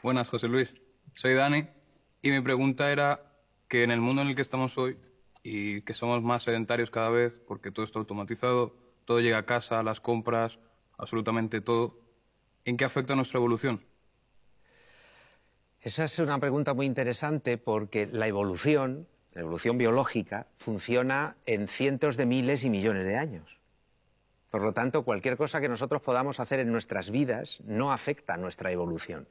Buenas, José Luis. Soy Dani y mi pregunta era que en el mundo en el que estamos hoy y que somos más sedentarios cada vez porque todo está automatizado, todo llega a casa, las compras, absolutamente todo, ¿en qué afecta nuestra evolución? Esa es una pregunta muy interesante porque la evolución biológica, funciona en cientos de miles y millones de años. Por lo tanto, cualquier cosa que nosotros podamos hacer en nuestras vidas no afecta a nuestra evolución.